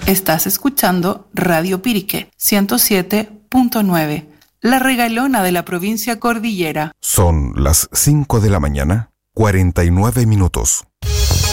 Estás escuchando Radio Pirique 107.9, la regalona de la provincia Cordillera. Son las 5 de la mañana, 49 minutos.